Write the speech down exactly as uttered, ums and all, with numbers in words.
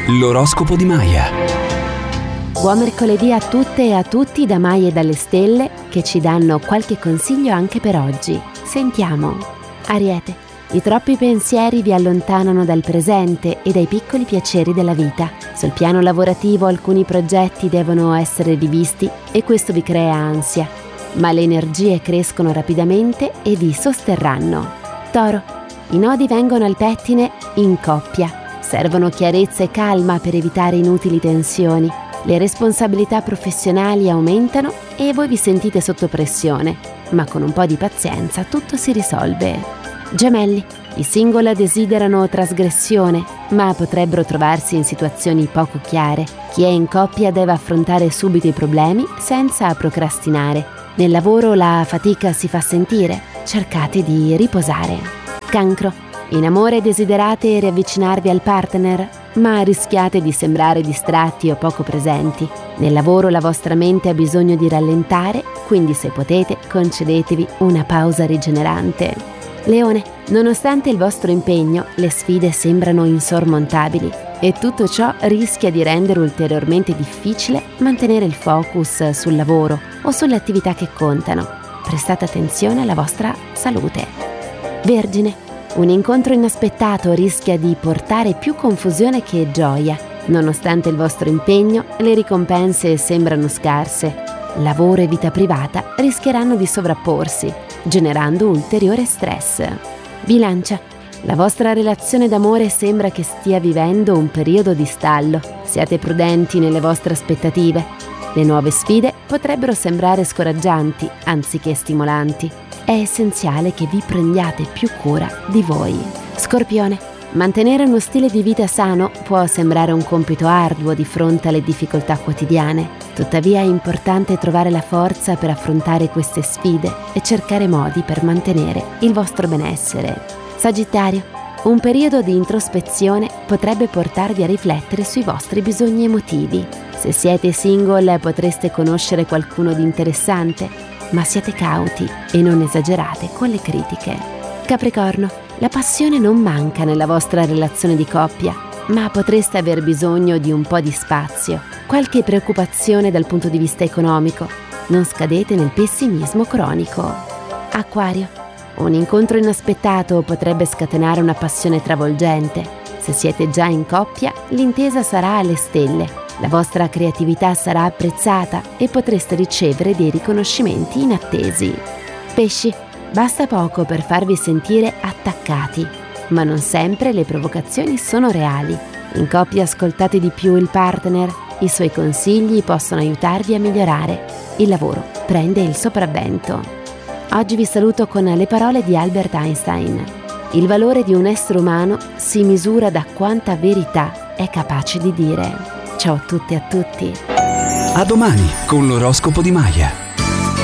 L'oroscopo di Maya. Buon mercoledì a tutte e a tutti da Maya e dalle stelle, che ci danno qualche consiglio anche per oggi. Sentiamo. Ariete, i troppi pensieri vi allontanano dal presente e dai piccoli piaceri della vita. Sul piano lavorativo alcuni progetti devono essere rivisti e questo vi crea ansia, ma le energie crescono rapidamente e vi sosterranno. Toro, i nodi vengono al pettine in coppia. Servono chiarezza e calma per evitare inutili tensioni. Le responsabilità professionali aumentano e voi vi sentite sotto pressione, ma con un po' di pazienza tutto si risolve. Gemelli, i single desiderano trasgressione, ma potrebbero trovarsi in situazioni poco chiare. Chi è in coppia deve affrontare subito i problemi senza procrastinare. Nel lavoro la fatica si fa sentire, cercate di riposare. Cancro, in amore desiderate riavvicinarvi al partner, ma rischiate di sembrare distratti o poco presenti. Nel lavoro la vostra mente ha bisogno di rallentare, quindi se potete concedetevi una pausa rigenerante. Leone, nonostante il vostro impegno, le sfide sembrano insormontabili e tutto ciò rischia di rendere ulteriormente difficile mantenere il focus sul lavoro o sulle attività che contano. Prestate attenzione alla vostra salute. Vergine, un incontro inaspettato rischia di portare più confusione che gioia. Nonostante il vostro impegno, le ricompense sembrano scarse. Lavoro e vita privata rischieranno di sovrapporsi, generando ulteriore stress. Bilancia, la vostra relazione d'amore sembra che stia vivendo un periodo di stallo. Siate prudenti nelle vostre aspettative. Le nuove sfide potrebbero sembrare scoraggianti anziché stimolanti. È essenziale che vi prendiate più cura di voi. Scorpione, mantenere uno stile di vita sano può sembrare un compito arduo di fronte alle difficoltà quotidiane. Tuttavia è importante trovare la forza per affrontare queste sfide e cercare modi per mantenere il vostro benessere. Sagittario, un periodo di introspezione potrebbe portarvi a riflettere sui vostri bisogni emotivi. Se siete single potreste conoscere qualcuno di interessante, ma siate cauti e non esagerate con le critiche. Capricorno, la passione non manca nella vostra relazione di coppia, ma potreste aver bisogno di un po' di spazio, qualche preoccupazione dal punto di vista economico. Non scadete nel pessimismo cronico. Acquario, un incontro inaspettato potrebbe scatenare una passione travolgente. Se siete già in coppia, l'intesa sarà alle stelle. La vostra creatività sarà apprezzata e potreste ricevere dei riconoscimenti inattesi. Pesci, basta poco per farvi sentire attaccati, ma non sempre le provocazioni sono reali. In coppia ascoltate di più il partner, i suoi consigli possono aiutarvi a migliorare. Il lavoro prende il sopravvento. Oggi vi saluto con le parole di Albert Einstein. Il valore di un essere umano si misura da quanta verità è capace di dire. Ciao a tutte e a tutti. A domani con l'oroscopo di Maya.